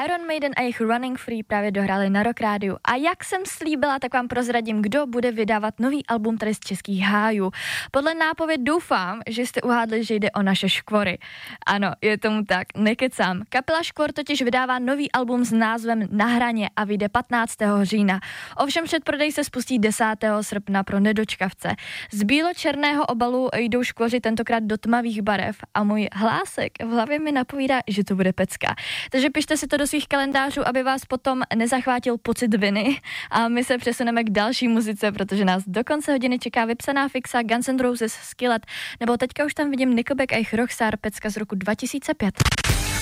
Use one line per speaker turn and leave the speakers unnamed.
Iron Maiden a jejich Running Free právě dohráli na Rock Rádiu. A jak jsem slíbila, tak vám prozradím, kdo bude vydávat nový album tady z českých hájů. Podle nápověd doufám, že jste uhádli, že jde o naše Škvory. Ano, je tomu tak, nekecám. Kapela Škvor totiž vydává nový album s názvem Na hraně a vyjde 15. října. Ovšem předprodej se spustí 10. srpna pro nedočkavce. Z bílo-černého obalu jdou Škvoři tentokrát do tmavých barev a můj hlásek v hlavě mi napovídá, že to bude pecka. Takže pište si to do svých kalendářů, aby vás potom nezachvátil pocit viny a my se přesuneme k další muzice, protože nás do konce hodiny čeká vypsaná fixa Guns N' Roses, Skillet, nebo teďka už tam vidím Nickelback a jejich Rockstar, pecka z roku 2005.